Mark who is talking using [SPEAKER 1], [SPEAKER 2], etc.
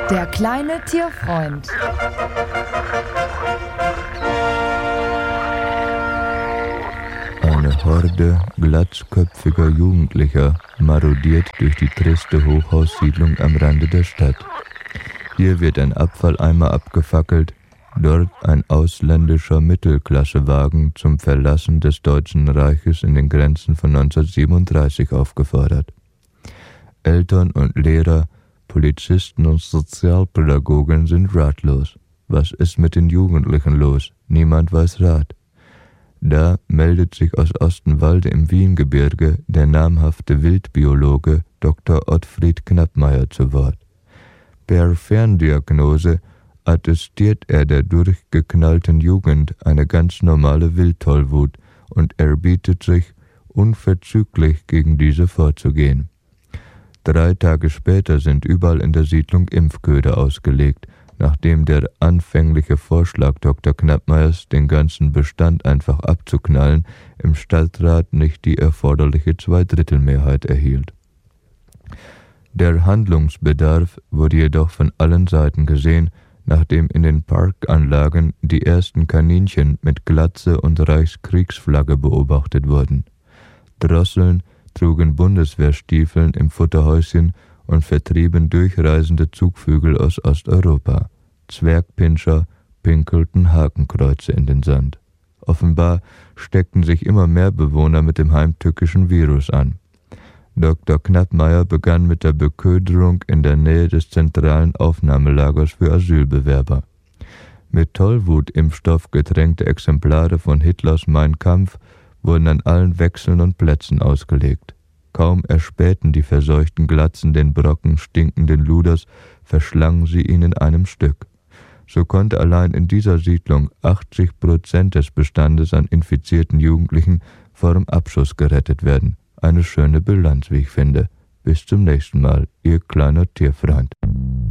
[SPEAKER 1] Der kleine Tierfreund.
[SPEAKER 2] Eine Horde glatzköpfiger Jugendlicher marodiert durch die triste Hochhaussiedlung am Rande der Stadt. Hier wird ein Abfalleimer abgefackelt, dort ein ausländischer Mittelklassewagen zum Verlassen des Deutschen Reiches in den Grenzen von 1937 aufgefordert. Eltern und Lehrer, Polizisten und Sozialpädagogen sind ratlos. Was ist mit den Jugendlichen los? Niemand weiß Rat. Da meldet sich aus Ostenwalde im Wiengebirge der namhafte Wildbiologe Dr. Ottfried Knappmeier zu Wort. Per Ferndiagnose attestiert er der durchgeknallten Jugend eine ganz normale Wildtollwut und erbietet sich, unverzüglich gegen diese vorzugehen. 3 Tage später sind überall in der Siedlung Impfköder ausgelegt, nachdem der anfängliche Vorschlag Dr. Knappmeiers, den ganzen Bestand einfach abzuknallen, im Stadtrat nicht die erforderliche 2/3 erhielt. Der Handlungsbedarf wurde jedoch von allen Seiten gesehen, nachdem in den Parkanlagen die ersten Kaninchen mit Glatze und Reichskriegsflagge beobachtet wurden. Drosseln trugen Bundeswehrstiefeln im Futterhäuschen und vertrieben durchreisende Zugvögel aus Osteuropa. Zwergpinscher pinkelten Hakenkreuze in den Sand. Offenbar steckten sich immer mehr Bewohner mit dem heimtückischen Virus an. Dr. Knappmeier begann mit der Beköderung in der Nähe des zentralen Aufnahmelagers für Asylbewerber. Mit Tollwut-Impfstoff getränkte Exemplare von Hitlers Mein Kampf wurden an allen Wechseln und Plätzen ausgelegt. Kaum erspähten die verseuchten Glatzen den Brocken stinkenden Luders, verschlangen sie ihn in einem Stück. So konnte allein in dieser Siedlung 80% des Bestandes an infizierten Jugendlichen vor dem Abschuss gerettet werden. Eine schöne Bilanz, wie ich finde. Bis zum nächsten Mal, Ihr kleiner Tierfreund.